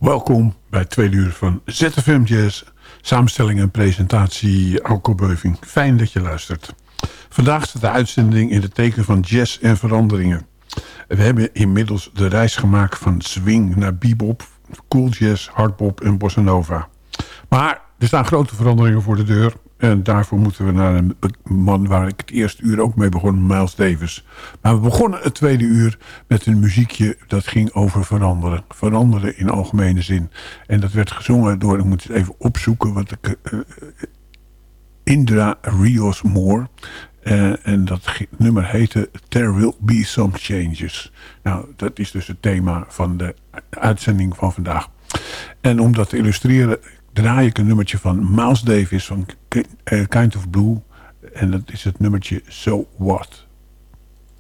Welkom bij het tweede uur van ZFM Jazz. Samenstelling en presentatie Alco Beuving. Fijn dat je luistert. Vandaag staat de uitzending in het teken van jazz en veranderingen. We hebben inmiddels de reis gemaakt van swing naar bebop, cool jazz, hardbop en bossa nova. Maar er staan grote veranderingen voor de deur. En daarvoor moeten we naar een man waar ik het eerste uur ook mee begon, Miles Davis. Maar we begonnen het tweede uur met een muziekje dat ging over veranderen. Veranderen in algemene zin. En dat werd gezongen door, ik moet het even opzoeken, Indra Rios Moore. En dat nummer heette There Will Be Some Changes. Nou, dat is dus het thema van de uitzending van vandaag. En om dat te illustreren draai ik een nummertje van Miles Davis van Kind of Blue. En dat is het nummertje So What.